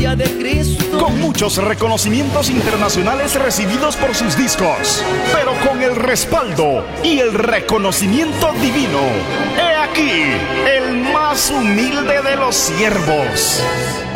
gloria de Cristo. Con muchos reconocimientos internacionales recibidos por sus discos, pero con el respaldo y el reconocimiento divino. He aquí, el más humilde de los siervos.